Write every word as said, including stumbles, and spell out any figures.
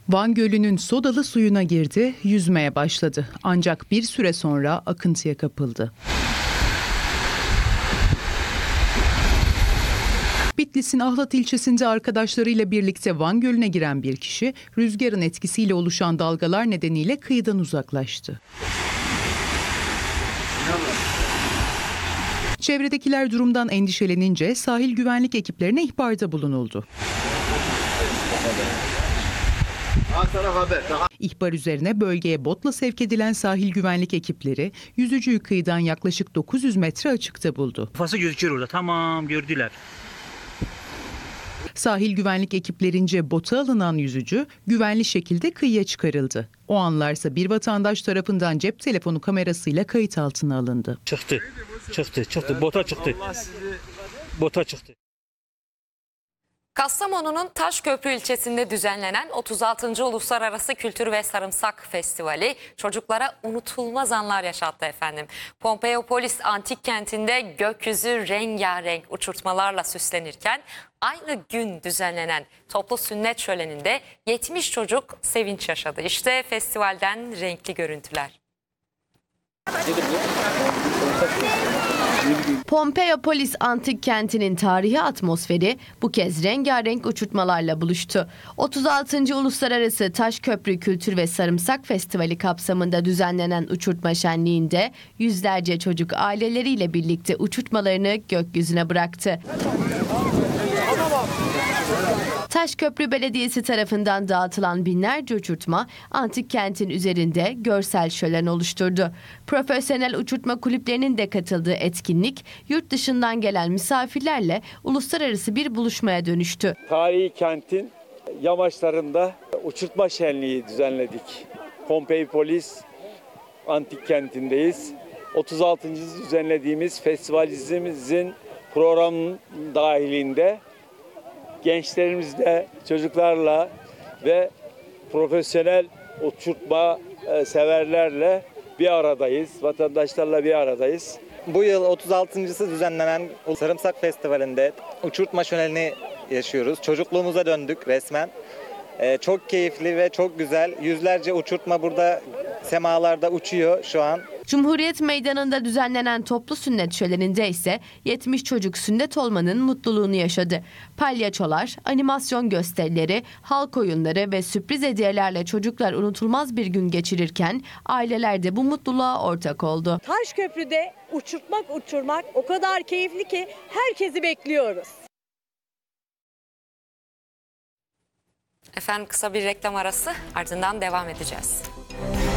Van Gölü'nün sodalı suyuna girdi, yüzmeye başladı. Ancak bir süre sonra akıntıya kapıldı. Bitlis'in Ahlat ilçesinde arkadaşlarıyla birlikte Van Gölü'ne giren bir kişi, rüzgarın etkisiyle oluşan dalgalar nedeniyle kıyıdan uzaklaştı. Çevredekiler durumdan endişelenince sahil güvenlik ekiplerine ihbarda bulunuldu. İhbar üzerine bölgeye botla sevk edilen sahil güvenlik ekipleri yüzücüyü kıyıdan yaklaşık dokuz yüz metre açıkta buldu. Kafası gözüküyor orada. Tamam, gördüler. Sahil güvenlik ekiplerince bota alınan yüzücü güvenli şekilde kıyıya çıkarıldı. O anlarsa bir vatandaş tarafından cep telefonu kamerasıyla kayıt altına alındı. Çıktı, çıktı, çıktı. Bota çıktı. Bota çıktı. Kastamonu'nun Taşköprü ilçesinde düzenlenen otuz altıncı Uluslararası Kültür ve Sarımsak Festivali çocuklara unutulmaz anlar yaşattı efendim. Pompeiopolis antik kentinde gökyüzü rengarenk uçurtmalarla süslenirken aynı gün düzenlenen toplu sünnet şöleninde yetmiş çocuk sevinç yaşadı. İşte festivalden renkli görüntüler. Pompeiopolis antik kentinin tarihi atmosferi bu kez rengarenk uçurtmalarla buluştu. otuz altıncı Uluslararası Taşköprü Kültür ve Sarımsak Festivali kapsamında düzenlenen uçurtma şenliğinde yüzlerce çocuk aileleriyle birlikte uçurtmalarını gökyüzüne bıraktı. Taşköprü Belediyesi tarafından dağıtılan binlerce uçurtma antik kentin üzerinde görsel şölen oluşturdu. Profesyonel uçurtma kulüplerinin de katıldığı etkinlik yurt dışından gelen misafirlerle uluslararası bir buluşmaya dönüştü. Tarihi kentin yamaçlarında uçurtma şenliği düzenledik. Pompeiopolis antik kentindeyiz. otuz altıncı düzenlediğimiz festivalimizin programının dahilinde gençlerimizle, çocuklarla ve profesyonel uçurtma severlerle bir aradayız. Vatandaşlarla bir aradayız. Bu yıl otuz altıncısı düzenlenen Sarımsak Festivali'nde uçurtma şöleni yaşıyoruz. Çocukluğumuza döndük resmen. Ee, çok keyifli ve çok güzel. Yüzlerce uçurtma burada semalarda uçuyor şu an. Cumhuriyet Meydanı'nda düzenlenen toplu sünnet şöleninde ise yetmiş çocuk sünnet olmanın mutluluğunu yaşadı. Palyaçolar, animasyon gösterileri, halk oyunları ve sürpriz hediyelerle çocuklar unutulmaz bir gün geçirirken aileler de bu mutluluğa ortak oldu. Taşköprü'de uçurtmak uçurmak o kadar keyifli ki herkesi bekliyoruz. Efendim kısa bir reklam arası, ardından devam edeceğiz.